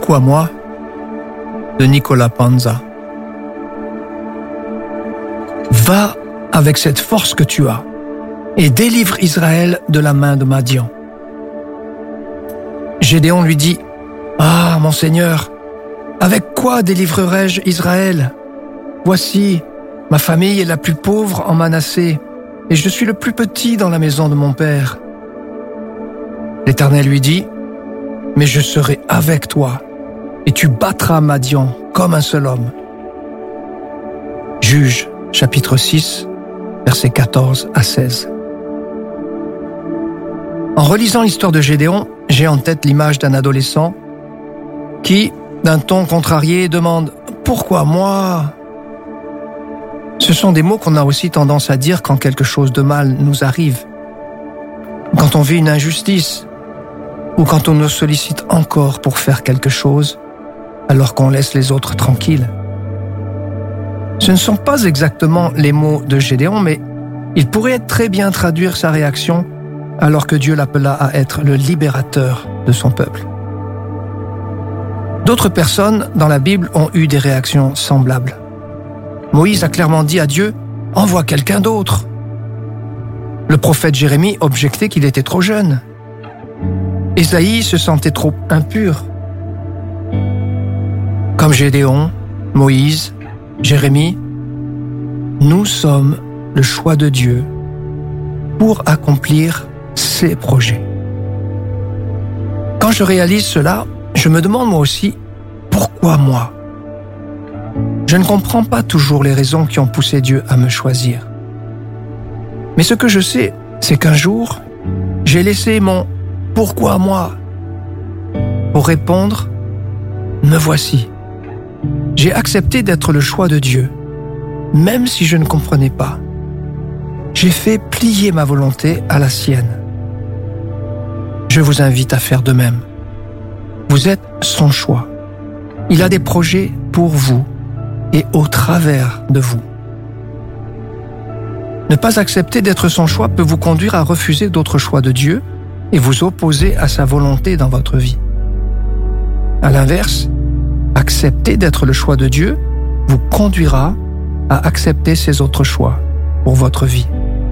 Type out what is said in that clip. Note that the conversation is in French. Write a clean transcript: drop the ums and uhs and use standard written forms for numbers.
Pourquoi moi? De Nicolas Panza. Va avec cette force que tu as et délivre Israël de la main de Madian. Gédéon lui dit: Ah, mon Seigneur, avec quoi délivrerai-je Israël? Voici, ma famille est la plus pauvre en Manassé, et je suis le plus petit dans la maison de mon père. L'Éternel lui dit: Mais je serai avec toi, et tu battras Madian comme un seul homme. Juges, chapitre 6, versets 14 à 16. En relisant l'histoire de Gédéon, j'ai en tête l'image d'un adolescent qui, d'un ton contrarié, demande « Pourquoi moi ?» Ce sont des mots qu'on a aussi tendance à dire quand quelque chose de mal nous arrive, quand on vit une injustice, ou quand on nous sollicite encore pour faire quelque chose, alors qu'on laisse les autres tranquilles. Ce ne sont pas exactement les mots de Gédéon, mais ils pourraient très bien traduire sa réaction alors que Dieu l'appela à être le libérateur de son peuple. D'autres personnes dans la Bible ont eu des réactions semblables. Moïse a clairement dit à Dieu « Envoie quelqu'un d'autre ». Le prophète Jérémie objectait qu'il était trop jeune. Ésaïe se sentait trop impur. Comme Gédéon, Moïse, Jérémie, nous sommes le choix de Dieu pour accomplir ses projets. Quand je réalise cela, je me demande moi aussi, pourquoi moi? Je ne comprends pas toujours les raisons qui ont poussé Dieu à me choisir. Mais ce que je sais, c'est qu'un jour, j'ai laissé mon « pourquoi moi ?» pour répondre « me voici ». J'ai accepté d'être le choix de Dieu, même si je ne comprenais pas. J'ai fait plier ma volonté à la sienne. Je vous invite à faire de même. Vous êtes son choix. Il a des projets pour vous et au travers de vous. Ne pas accepter d'être son choix peut vous conduire à refuser d'autres choix de Dieu et vous opposer à sa volonté dans votre vie. À l'inverse, accepter d'être le choix de Dieu vous conduira à accepter ses autres choix pour votre vie.